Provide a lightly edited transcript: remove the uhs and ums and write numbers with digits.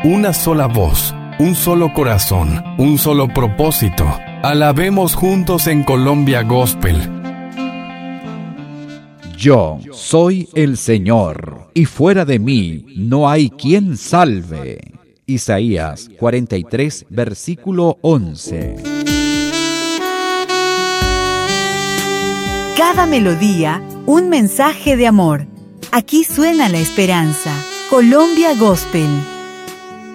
una sola voz, un solo corazón, un solo propósito. Alabemos juntos en Colombia Gospel. Yo soy el Señor, y fuera de mí no hay quien salve. Isaías 43, versículo 11. Cada melodía, un mensaje de amor. Aquí suena la esperanza. Colombia Gospel.